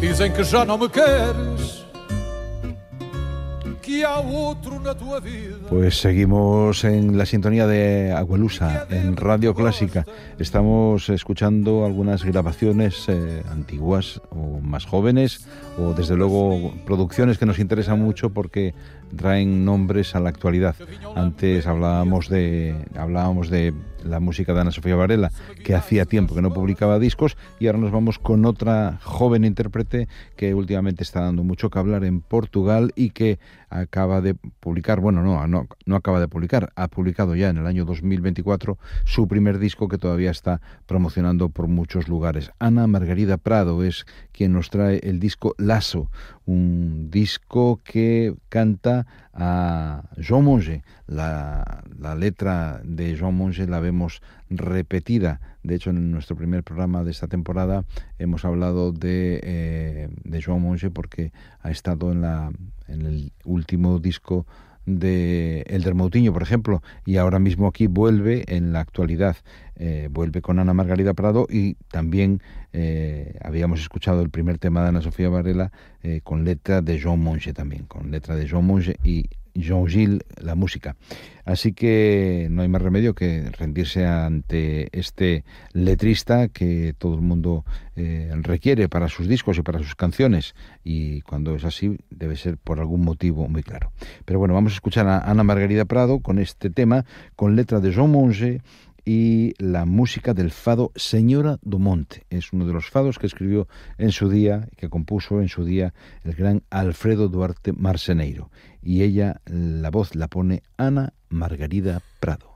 Dizem que já não me queres, que há outro na tua vida. Pues seguimos en la sintonía de Agualusa, en Radio Clásica. Estamos escuchando algunas grabaciones antiguas o más jóvenes, o desde luego producciones que nos interesan mucho porque traen nombres a la actualidad. Antes hablábamos de la música de Ana Sofía Varela, que hacía tiempo que no publicaba discos, y ahora nos vamos con otra joven intérprete que últimamente está dando mucho que hablar en Portugal y que acaba de publicar, no acaba de publicar, ha publicado ya en el año 2024 su primer disco que todavía está promocionando por muchos lugares. Ana Margarida Prado es quien nos trae el disco Lasso, un disco que canta a Joan Monge. La letra de Joan Monge la vemos repetida. De hecho, en nuestro primer programa de esta temporada hemos hablado de Joan Monge porque ha estado en el último disco de Elder Moutinho, por ejemplo, y ahora mismo aquí vuelve en la actualidad, vuelve con Ana Margarida Prado, y también habíamos escuchado el primer tema de Ana Sofía Varela con letra de Joan Monge también, con letra de Joan Monge y Joan Gil la música. Así que no hay más remedio que rendirse ante este letrista que todo el mundo requiere para sus discos y para sus canciones, y cuando es así debe ser por algún motivo muy claro. Pero bueno, vamos a escuchar a Ana Margarida Prado con este tema, con letra de Joan Monge y la música del fado Señora do Monte. Es uno de los fados que escribió en su día, que compuso en su día el gran Alfredo Duarte Marceneiro, y ella, la voz la pone Ana Margarida Prado.